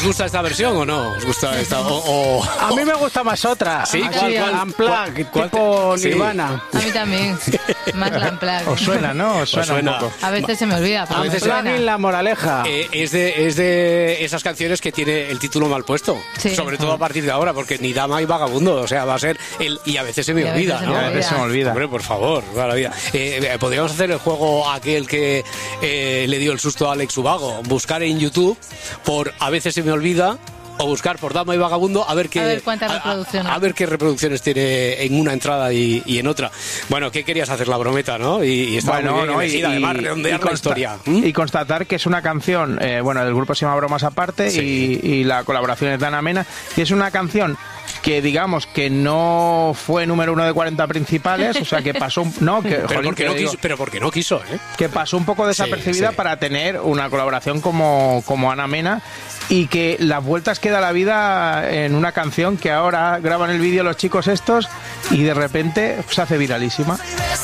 ¿Os gusta esta versión o no? ¿Os gusta esta? A mí me gusta más otra. ¿Sí? ¿Cuál? Unplugged, tipo Sí. Nirvana. A mí también. Más la Unplugged. Os suena, ¿no? Os suena un poco. A veces se me olvida, pero A me veces suena. Unplugged, la moraleja. Es de esas canciones que tiene el título mal puesto. Sí. Sobre todo a partir de ahora, porque ni dama y vagabundo. O sea, va a ser el... Y a veces se me Y a veces olvida, se ¿no? me A veces se me olvida. Hombre, por favor, maravilla. Podríamos hacer el juego aquel que le dio el susto a Alex Ubago. Buscar en YouTube por A veces se me olvida, o buscar por Dama y Vagabundo, a ver cuántas reproducciones. a ver qué reproducciones tiene en una entrada y en otra. Bueno, ¿qué querías hacer? La brometa, ¿no? Y estaba muy bien elegida, además, redondear la historia. Y constatar que es una canción, bueno, del grupo se llama Bromas Aparte, Sí. y la colaboración es de Ana Mena, y es una canción que digamos que no fue número 1 de 40 principales, o sea que pasó Pero porque no quiso, ¿eh? que pasó un poco desapercibida Sí. para tener una colaboración como Ana Mena, y que las vueltas que da la vida en una canción que ahora graban el vídeo los chicos estos y de repente se hace viralísima.